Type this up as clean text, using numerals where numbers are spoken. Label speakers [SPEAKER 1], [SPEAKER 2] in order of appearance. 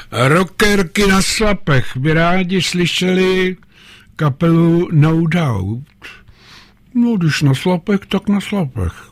[SPEAKER 1] Rockerky na slapech by rádi slyšeli kapelu No Doubt. No, když na slapech, tak na slapech.